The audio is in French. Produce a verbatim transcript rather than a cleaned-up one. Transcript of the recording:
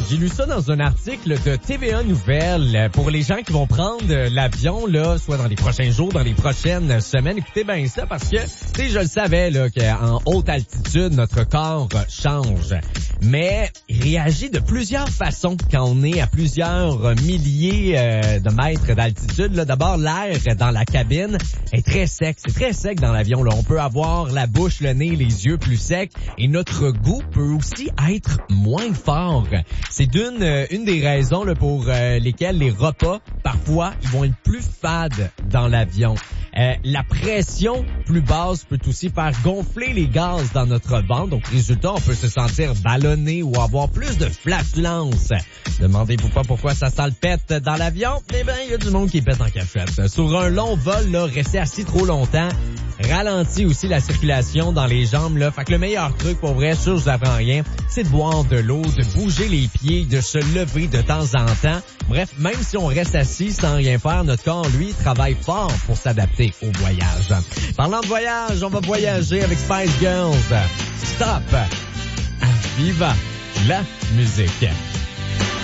j'ai lu ça dans un article de T V A Nouvelles pour les gens qui vont prendre l'avion, là, soit dans les prochains jours, dans les prochaines semaines. Écoutez bien ça parce que, tu sais, je le savais, là, qu'en haute altitude, notre corps change. Mais il réagit de plusieurs façons quand on est à plusieurs milliers euh, de mètres d'altitude. Là, d'abord, l'air dans la cabine est très sec. C'est très sec dans l'avion, là. On peut avoir la bouche, le nez, les yeux plus secs et notre goût peut aussi être moins fort. C'est d'une euh, une des raisons là, pour euh, lesquelles les repas, parfois, ils vont être plus fades dans l'avion. Euh, la pression plus basse peut aussi faire gonfler les gaz dans notre ventre. Donc, résultat, on peut se sentir ballonné ou avoir plus de flatulence. Demandez-vous pas pourquoi ça sent le pète dans l'avion. Eh bien, il y a du monde qui pète en cachette. Sur un long vol, là, rester assis trop longtemps ralentit aussi la circulation dans les jambes, là. Fait que le meilleur truc, pour vrai, sûr, je vous apprends rien, c'est de boire de l'eau, de bouger les pieds, de se lever de temps en temps. Bref, même si on reste assis sans rien faire, notre corps, lui, travaille fort pour s'adapter au voyage. Parlant de voyage, on va voyager avec Spice Girls. Stop! Viva la musique!